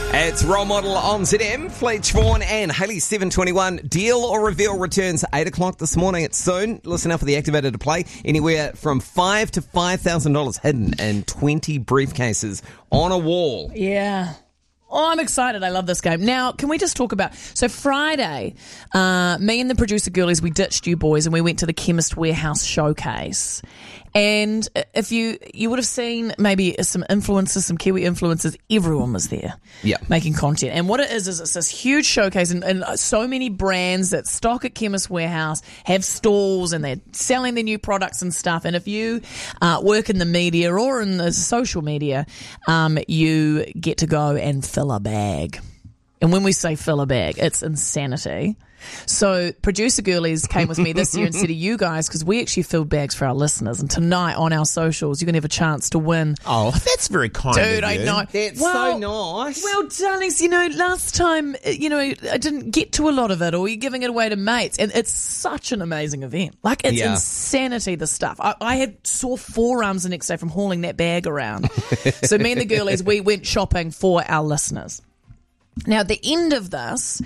It's Role Model on ZM. Fleetch Vaughan and Hayley 721. Deal or Reveal returns 8 o'clock this morning. It's soon. Listen out for the activator to play. Anywhere from $5,000 to $5,000 hidden in 20 briefcases on a wall. Yeah. Oh, I'm excited. I love this game. Now, can we just talk about... So Friday, me and the producer girlies, we ditched you boys and we went to the Chemist Warehouse showcase. And if you would have seen maybe some influencers, some Kiwi influencers, everyone was there making content. And what it is it's this huge showcase and so many brands that stock at Chemist Warehouse have stalls and they're selling their new products and stuff. And if you work in the media or in the social media, you get to go and fill a bag. And when we say fill a bag, it's insanity. So producer girlies came with me this year instead of you guys because we actually filled bags for our listeners. And tonight on our socials, you're going to have a chance to win. Oh, that's very kind of you. Dude, I know. That's so nice. Well, darlings, last time, I didn't get to a lot of it or you're giving it away to mates. And it's such an amazing event. Like, it's insanity, the stuff. I had sore forearms the next day from hauling that bag around. So me and the girlies, we went shopping for our listeners. Now, at the end of this,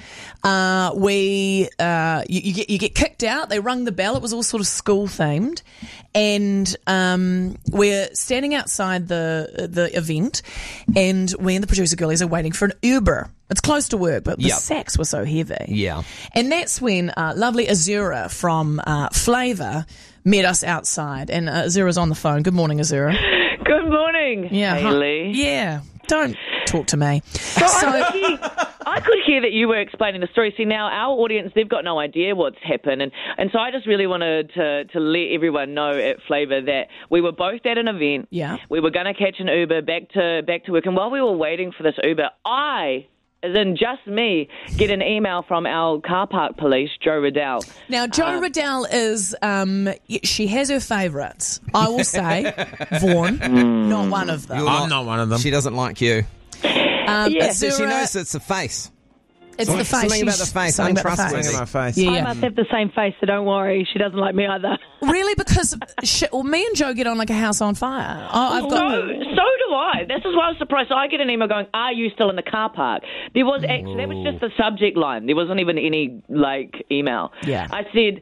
you get kicked out. They rung the bell. It was all sort of school themed, and we're standing outside the event, and we and the producer girlies are waiting for an Uber. It's close to work, but the sacks were so heavy. Yeah, and that's when lovely Azura from Flavour met us outside, and Azura's on the phone. Good morning, Azura. Good morning, Hayley. Yeah, don't talk to me. So I could hear that you were explaining the story. See, now our audience, they've got no idea what's happened. And so I just really wanted to let everyone know at Flavour that we were both at an event. Yeah. We were going to catch an Uber back to work. And while we were waiting for this Uber, as in just me, get an email from our car park police, Joe Riddell. Now, Joe Riddell is, she has her favourites. I will say, Vaughan, not one of them. I'm not one of them. She doesn't like you. So she knows it's a face. It's the face. Something about the face. Something about my face. Yeah. I must have the same face, so don't worry. She doesn't like me either. Really? Because me and Joe get on like a house on fire. So do I. This is why I was surprised. So I get an email going, "Are you still in the car park?" There was actually that was just the subject line. There wasn't even any email. Yeah. I said,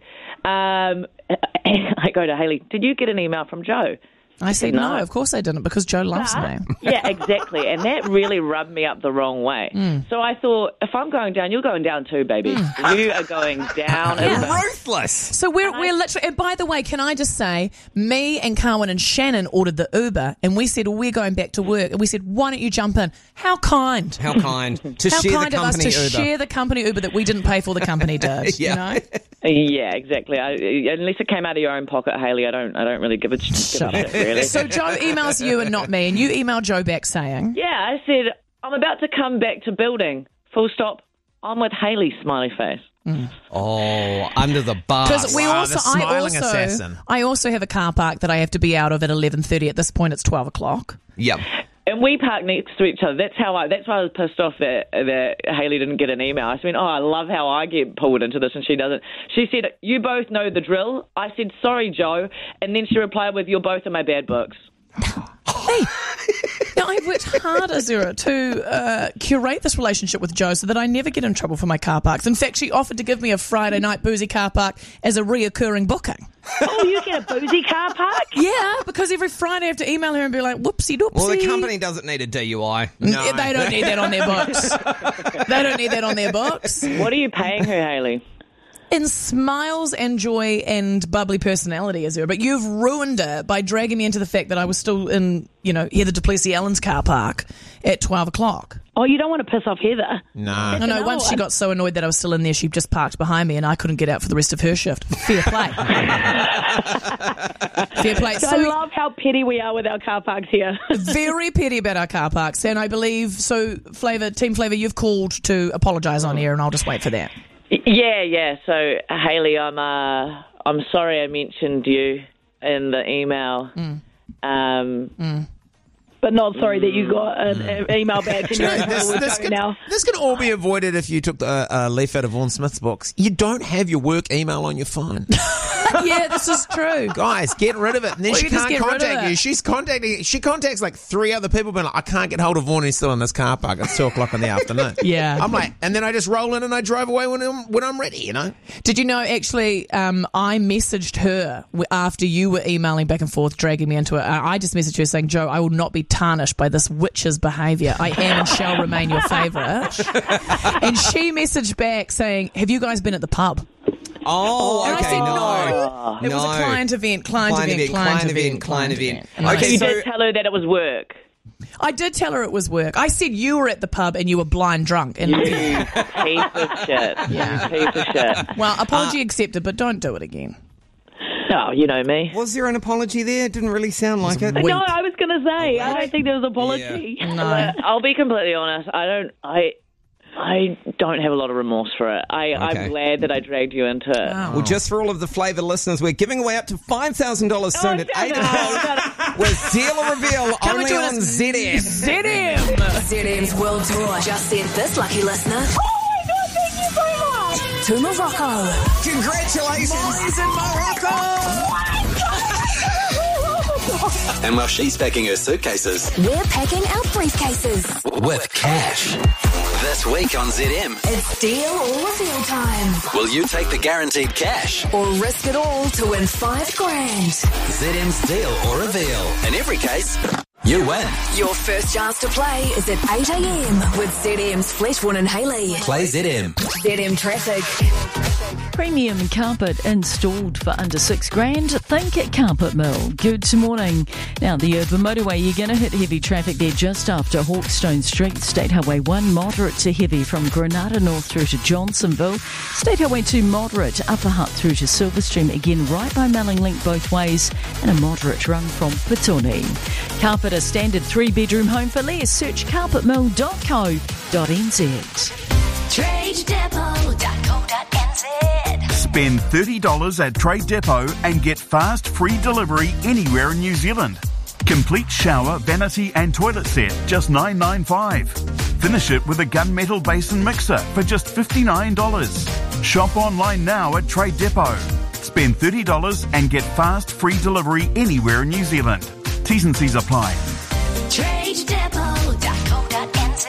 I go to Hayley. Did you get an email from Joe? I said, no, of course I didn't, because Joe loves me. Yeah, exactly. And that really rubbed me up the wrong way. So I thought, if I'm going down, you're going down too, baby. You are going down. Ruthless. So we're literally, and by the way, can I just say, me and Carwyn and Shannon ordered the Uber, and we said, we're going back to work. And we said, why don't you jump in? How kind. How kind. How kind of us to share the company Uber that we didn't pay for, the company did. You know? Yeah, exactly. Unless it came out of your own pocket, Hayley, I don't really give a shit, really. So Joe emails you and not me, and you email Joe back saying... Yeah, I said, I'm about to come back to building. Full stop. I'm with Hayley, smiley face. Oh, under the bus. Because assassin. I also have a car park that I have to be out of at 11:30. At this point, it's 12 o'clock. Yep. And we park next to each other. That's why I was pissed off that Hayley didn't get an email. I said, I love how I get pulled into this and she doesn't. She said, you both know the drill. I said, sorry, Joe. And then she replied with, you're both in my bad books. Hey, now I've worked hard, Azura, to curate this relationship with Joe so that I never get in trouble for my car parks. In fact, she offered to give me a Friday night boozy car park as a reoccurring booking. Oh, you get a boozy car park? Yeah, because every Friday I have to email her and be like, whoopsie doopsie. Well, the company doesn't need a DUI. No. They don't need that on their books. They don't need that on their books. What are you paying her, Hayley? In smiles and joy and bubbly personality, Azura. But you've ruined it by dragging me into the fact that I was still in, Heather Duplessis Allen's car park at 12 o'clock. Oh, you don't want to piss off Heather. No, once she got so annoyed that I was still in there, she just parked behind me and I couldn't get out for the rest of her shift. Fair play. Fair play. So I love how petty we are with our car parks here. Very petty about our car parks. And I believe, Team Flavour, you've called to apologise on air and I'll just wait for that. Yeah. So, Hayley, I'm sorry I mentioned you in the email. But not sorry that you got an email back. This can all be avoided if you took the leaf out of Vaughan Smith's box. You don't have your work email on your phone. Yeah, this is true. Guys, get rid of it. And then Well, she you just can't get rid of contact it. you. She contacts like 3 other people, being like, I can't get hold of Vaughan. He's still in this car park. It's 2 o'clock in the afternoon. Yeah. I'm like, and then I just roll in and I drive away when I'm ready, you know? Did you know, actually, I messaged her after you were emailing back and forth, dragging me into it. I just messaged her saying, Joe, I will not be tarnished by this witch's behaviour. I am and shall remain your favourite. And she messaged back saying, have you guys been at the pub? Oh, And okay, I said, no. It was a client event. And Okay, You so did tell her that it was work. I did tell her it was work. I said you were at the pub and you were blind drunk. And Piece of shit. Yeah. You piece of shit. well, apology accepted, but don't do it again. No, you know me. was there an apology there? It didn't really sound like it. No, I was going to say, I don't think there was an apology. No. I'll be completely honest. I don't have a lot of remorse for it. Okay. I'm glad that I dragged you into it. Wow. Well, just for all of the Flavour listeners, we're giving away up to $5,000 soon at 8 o'clock with Deal or Reveal Come and only join on us. ZM. ZM. ZM's World Tour just sent this lucky listener to Morocco. Congratulations. Molly's in Morocco. And while she's packing her suitcases We're packing our briefcases. with cash. This week on ZM, It's Deal or Reveal time. will you take the guaranteed cash? Or risk it all to win $5,000. ZM's Deal or Reveal. In every case, you win. Your first chance to play is at 8 a.m. with ZM's Fletchborn and Haley. Play ZM. ZM Traffic. Premium carpet installed for under $6,000. Think Carpet Mill. Good morning. Now, the urban motorway, you're going to hit heavy traffic there just after Hawkstone Street. State Highway 1, moderate to heavy from Granada North through to Johnsonville. State Highway 2, moderate, Upper Hutt through to Silverstream. Again, right by Melling Link both ways. And a moderate run from Petone. Carpet, a standard 3-bedroom home for less. Search carpetmill.co.nz. TradeDepot.co.nz. Spend $30 at Trade Depot and get fast free delivery anywhere in New Zealand. Complete shower, vanity and toilet set, just $9.95. Finish it with a gunmetal basin mixer for just $59. Shop online now at Trade Depot. Spend $30 and get fast free delivery anywhere in New Zealand. T's and C's apply. TradeDepot.co.nz.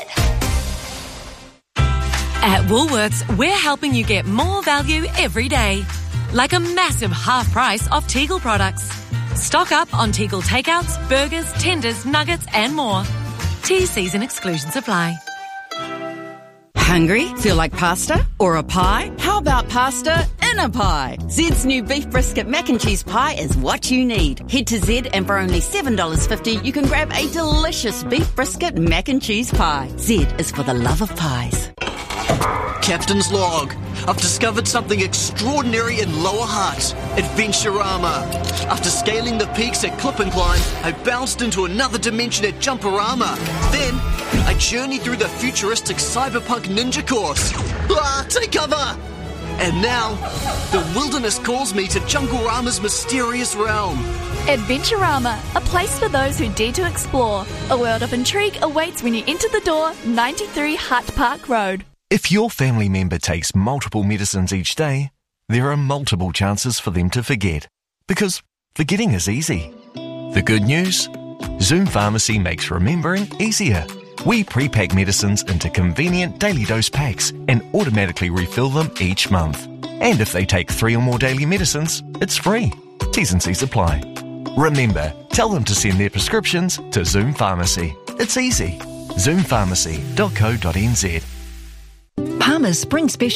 At Woolworths, we're helping you get more value every day. Like a massive half price off Tegel products. Stock up on Tegel takeouts, burgers, tenders, nuggets and more. T&Cs and exclusions apply. Hungry? Feel like pasta? Or a pie? How about pasta in a pie? Zed's new beef brisket mac and cheese pie is what you need. Head to Zed and for only $7.50 you can grab a delicious beef brisket mac and cheese pie. Zed is for the love of pies. Captain's log. I've discovered something extraordinary in Lower Hutt. Adventurama. After scaling the peaks at Clip and Climb, I bounced into another dimension at Jumperama. Then, I journeyed through the futuristic cyberpunk ninja course. Take cover! And now, the wilderness calls me to Junglerama's mysterious realm. Adventurama, a place for those who dare to explore. A world of intrigue awaits when you enter the door, 93 Hutt Park Road. If your family member takes multiple medicines each day, there are multiple chances for them to forget. Because forgetting is easy. The good news? Zoom Pharmacy makes remembering easier. We pre-pack medicines into convenient daily dose packs and automatically refill them each month. And if they take 3 or more daily medicines, it's free. T's and C's apply. Remember, tell them to send their prescriptions to Zoom Pharmacy. It's easy. Zoompharmacy.co.nz. Palmer's Spring Special